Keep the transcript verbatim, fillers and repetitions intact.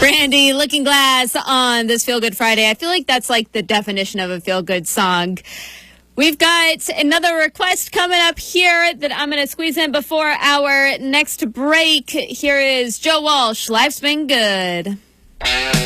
Brandy, Looking Glass on this Feel Good Friday. I feel like that's like the definition of a feel good song. We've got another request coming up here that I'm going to squeeze in before our next break. Here is Joe Walsh, Life's Been Good.